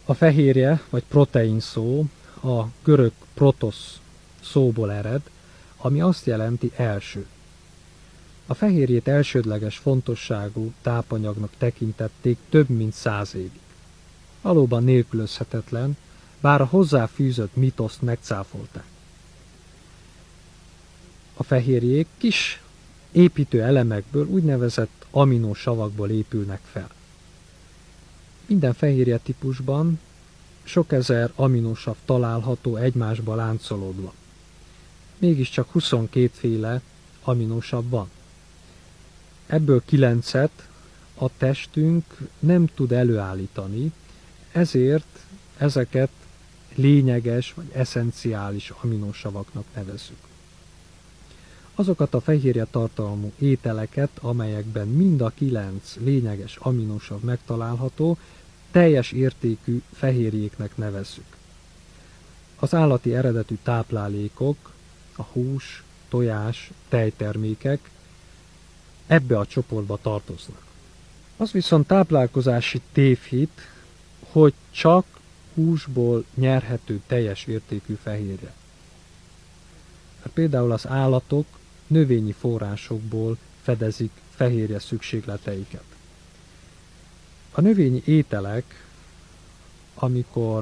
A fehérje vagy protein szó a görög protosz szóból ered, ami azt jelenti első. A fehérjét elsődleges fontosságú tápanyagnak tekintették több mint 100 évig. Valóban nélkülözhetetlen, bár a hozzáfűzött mitoszt megcáfolták. A fehérjék kis építő elemekből, úgynevezett aminosavakból épülnek fel. Minden fehérje típusban sok ezer aminosav található egymásba láncolódva. Mégiscsak 22 féle aminosav van. Ebből 9-et a testünk nem tud előállítani, ezért ezeket lényeges vagy eszenciális aminosavaknak nevezzük. Azokat a fehérje tartalmú ételeket, amelyekben mind a 9 lényeges aminosav megtalálható, teljes értékű fehérjéknek nevezzük. Az állati eredetű táplálékok, a hús, tojás, tejtermékek ebbe a csoportba tartoznak. Az viszont táplálkozási tévhit, hogy csak húsból nyerhető teljes értékű fehérje. Hát például az állatok növényi forrásokból fedezik fehérje szükségleteiket. A növényi ételek, amikor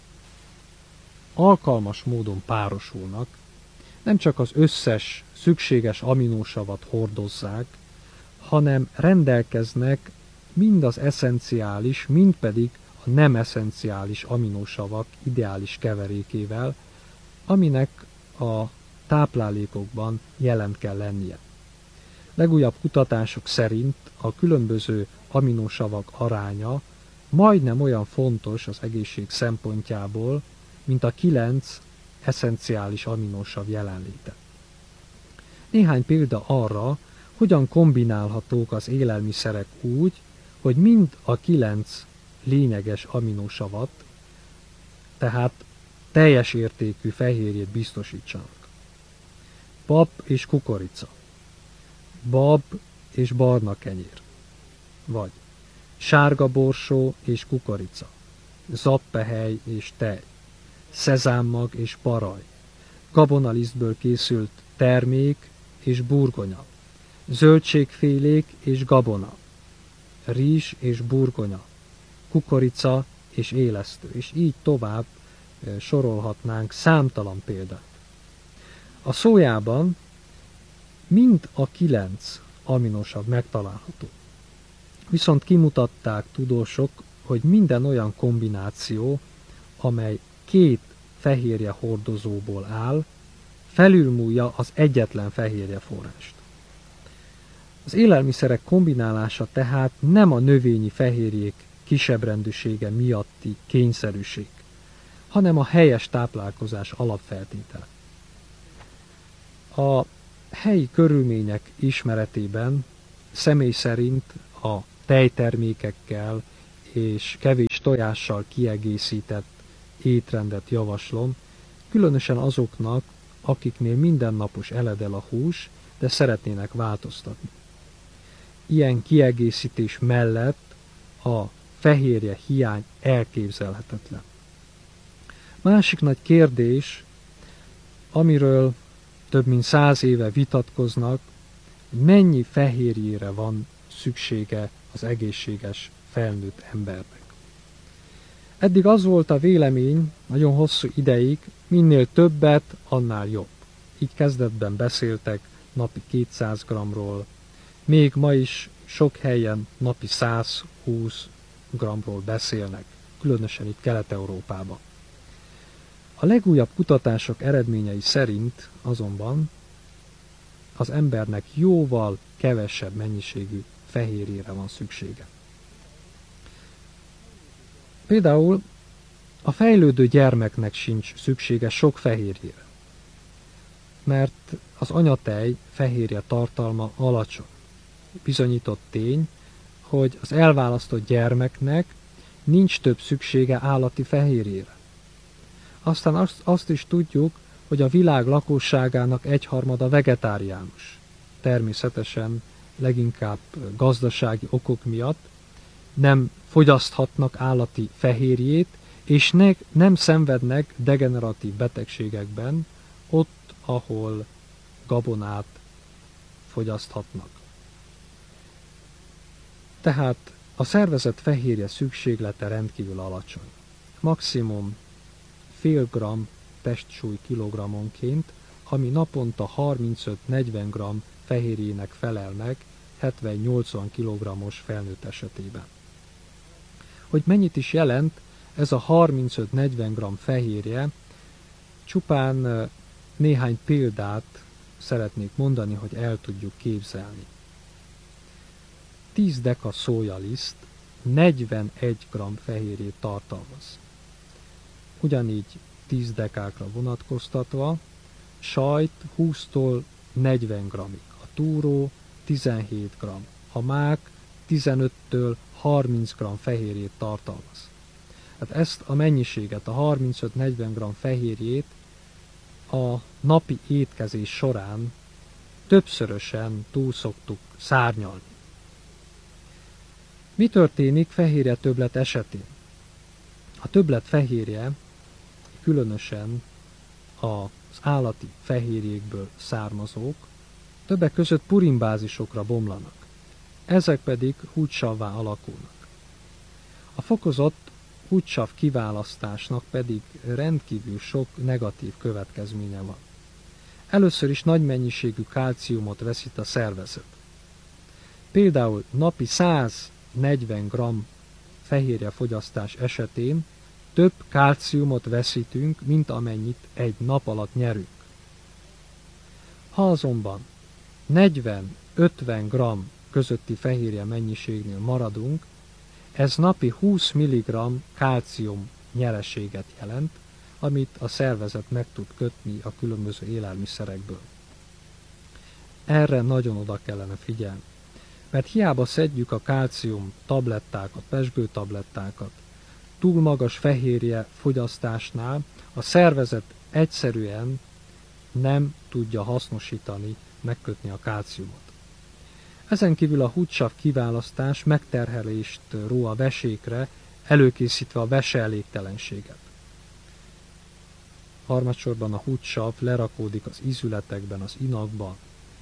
alkalmas módon párosulnak, nem csak az összes szükséges aminósavat hordozzák, hanem rendelkeznek mind az eszenciális, mind pedig a nem eszenciális aminosavak ideális keverékével, aminek a táplálékokban jelen kell lennie. Legújabb kutatások szerint a különböző aminosavak aránya majdnem olyan fontos az egészség szempontjából, mint a 9 eszenciális aminosav jelenléte. Néhány példa arra, hogyan kombinálhatók az élelmiszerek úgy, hogy mind a 9 lényeges aminosavat, tehát teljes értékű fehérjét biztosítsanak. Bab és kukorica, bab és barna kenyér, vagy sárga borsó és kukorica, zappehely és tej, szezámmag és paraj, gabonalisztből készült termék és burgonya, zöldségfélék és gabona, rizs és burgonya, kukorica és élesztő, és így tovább sorolhatnánk számtalan példát. A szójában mind a 9 aminosav megtalálható. Viszont kimutatták tudósok, hogy minden olyan kombináció, amely 2 fehérje hordozóból áll, felülmúlja az egyetlen fehérje forrást. Az élelmiszerek kombinálása tehát nem a növényi fehérjék kisebbrendűsége miatti kényszerűség, hanem a helyes táplálkozás alapfeltétele. A helyi körülmények ismeretében személy szerint a tejtermékekkel és kevés tojással kiegészített étrendet javaslom, különösen azoknak, akiknél mindennapos eledel a hús, de szeretnének változtatni. Ilyen kiegészítés mellett a fehérje hiány elképzelhetetlen. Másik nagy kérdés, amiről több mint 100 éve vitatkoznak, hogy mennyi fehérjére van szüksége az egészséges felnőtt embernek. Eddig az volt a vélemény nagyon hosszú ideig, minél többet, annál jobb. Így kezdetben beszéltek napi 200 g-ról, még ma is sok helyen napi 120 g-ról beszélnek, különösen itt Kelet-Európában. A legújabb kutatások eredményei szerint azonban az embernek jóval kevesebb mennyiségű fehérjére van szüksége. Például a fejlődő gyermeknek sincs szüksége sok fehérjére, mert az anyatej fehérje tartalma alacsony. Bizonyított tény, hogy az elválasztott gyermeknek nincs több szüksége állati fehérjére. Aztán azt is tudjuk, hogy a világ lakosságának 1/3 vegetáriánus. Természetesen leginkább gazdasági okok miatt nem fogyaszthatnak állati fehérjét, és nem szenvednek degeneratív betegségekben, ott, ahol gabonát fogyaszthatnak. Tehát a szervezet fehérje szükséglete rendkívül alacsony. Maximum fél gram testsúly kilogrammonként, ami naponta 35-40 g fehérjének felel meg 70-80 kg-os felnőtt esetében. Hogy mennyit is jelent ez a 35-40 g fehérje, csupán néhány példát szeretnék mondani, hogy el tudjuk képzelni. 10 deka szójaliszt 41 g fehérjét tartalmaz. Ugyanígy 10 dekákra vonatkoztatva, sajt 20-tól 40 g-ig, a túró 17 g, a mák 15-től 30 g fehérjét tartalmaz. Hát ezt a mennyiséget, a 35-40 g fehérjét a napi étkezés során többszörösen túl szoktuk szárnyalni. Mi történik fehérje többlet esetén? A többlet fehérje, különösen az állati fehérjékből származók, többek között purinbázisokra bomlanak. Ezek pedig húgysavvá alakulnak. A fokozott húgysav kiválasztásnak pedig rendkívül sok negatív következménye van. Először is nagy mennyiségű kálciumot veszít a szervezet. Például napi 140 g fehérjefogyasztás esetén több kálciumot veszítünk, mint amennyit egy nap alatt nyerünk. Ha azonban 40-50 g közötti fehérje mennyiségnél maradunk, ez napi 20 mg kálcium nyereséget jelent, amit a szervezet meg tud kötni a különböző élelmiszerekből. Erre nagyon oda kellene figyelni, mert hiába szedjük a kálcium tablettákat, pezsgőtablettákat, túl magas fehérje fogyasztásnál a szervezet egyszerűen nem tudja hasznosítani, megkötni a kálciumot. Ezen kívül a húgysav kiválasztás megterhelést ró a vesékre, előkészítve a veseelégtelenséget. Harmadsorban a húgysav lerakódik az ízületekben, az inakban,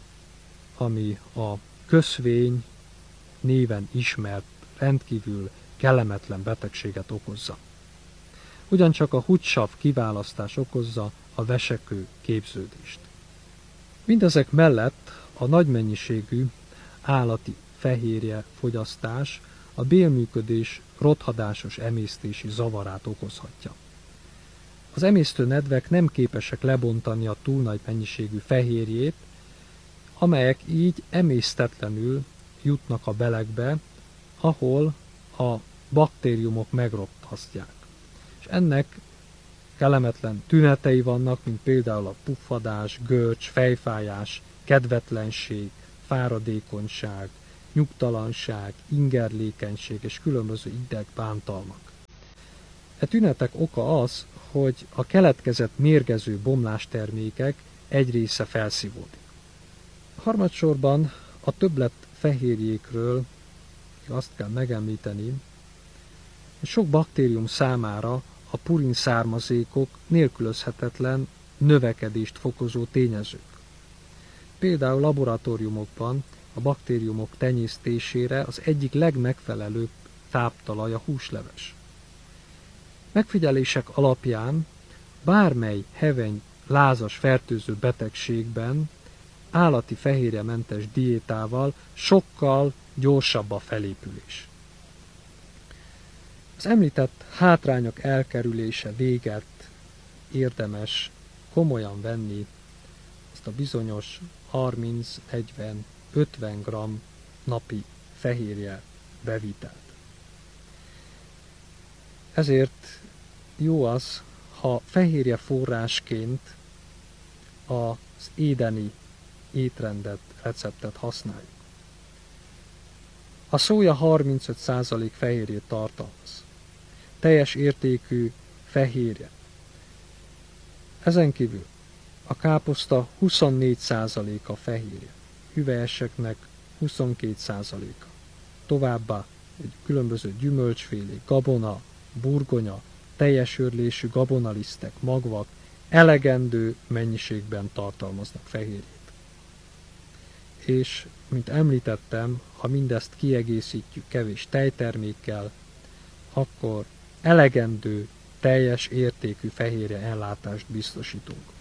ami a köszvény néven ismert rendkívül kellemetlen betegséget okozza. Ugyancsak a húgysav kiválasztás okozza a vesekő képződést. Mindezek mellett a nagy mennyiségű állati fehérje fogyasztás a bélműködés rothadásos emésztési zavarát okozhatja. Az emésztő nedvek nem képesek lebontani a túl nagy mennyiségű fehérjét, amelyek így emésztetlenül jutnak a belegbe, ahol a baktériumok megrotthasztják. És ennek kellemetlen tünetei vannak, mint például a puffadás, görcs, fejfájás, kedvetlenség, fáradékonyság, nyugtalanság, ingerlékenység és különböző idegbántalmak. E tünetek oka az, hogy a keletkezett mérgező bomlástermékek egy része felszívódik. Harmadsorban a többlet fehérjékről azt kell megemlíteni, hogy sok baktérium számára a purin származékok nélkülözhetetlen növekedést fokozó tényezők. Például laboratóriumokban a baktériumok tenyésztésére az egyik legmegfelelőbb táptalaj a húsleves. Megfigyelések alapján bármely heveny, lázas fertőző betegségben állati fehérjementes diétával sokkal gyorsabb a felépülés. Az említett hátrányok elkerülése véget érdemes komolyan venni ezt a bizonyos 30-40-50 g napi fehérje bevitelt. Ezért jó az, ha fehérje forrásként az édeni étrendet, receptet használjuk. A szója 35% fehérjét tartalmaz. Teljes értékű fehérje. Ezen kívül a káposzta 24%-a fehérje, hüvelyeseknek 22%-a. Továbbá egy különböző gyümölcsfélék, gabona, burgonya, teljes őrlésű gabonalisztek, magvak elegendő mennyiségben tartalmaznak fehérjét. És, mint említettem, ha mindezt kiegészítjük kevés tejtermékkel, akkor elegendő, teljes értékű fehérje ellátást biztosítunk.